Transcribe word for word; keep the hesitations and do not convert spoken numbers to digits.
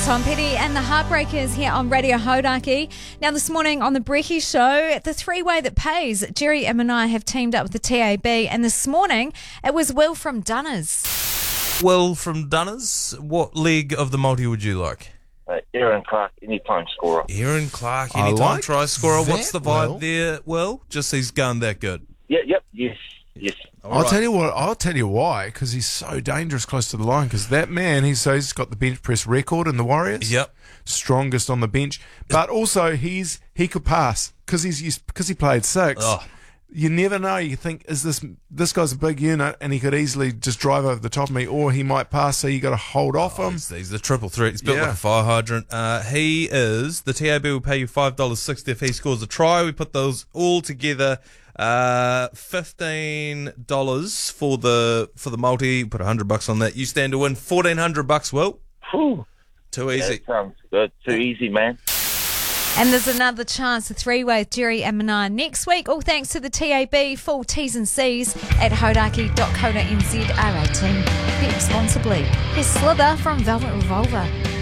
Tom Petty and the Heartbreakers here on Radio Hodaki. Now this morning on the Brekkie Show, the three-way that pays. Jerry Im and I have teamed up with the T A B, and this morning it was Will from Dunners. Will from Dunners, what leg of the multi would you like? Uh, Aaron Clark, anytime scorer. Aaron Clark, I anytime like try scorer. that, What's the vibe Will. there, Will? Just he's going that good. Yeah, yep, yes, yes. All I'll right. tell you what. I'll tell you why. Because he's so dangerous close to the line. Because that man, he's so he's got the bench press record in the Warriors. Yep. Strongest on the bench, but also he's he could pass because he's because he played six. Oh. You never know. You think, is this this guy's a big unit and he could easily just drive over the top of me, or he might pass. So you got to hold off Oh, him. he's, he's the triple threat. He's built Yeah. like a fire hydrant. Uh, he is, the T A B will pay you five dollars sixty if he scores a try. We put those all together. Uh, fifteen dollars for the for the multi. Put one hundred bucks on that. You stand to win fourteen hundred bucks, Will. Whew, Too easy. that sounds good. Too easy, man. And there's another chance, a three-way with Jerry Im and I next week, all thanks to the T A B. Full T's and C's at hodaki dot co dot n z. R eighteen. Be responsibly. Here's Slither from Velvet Revolver.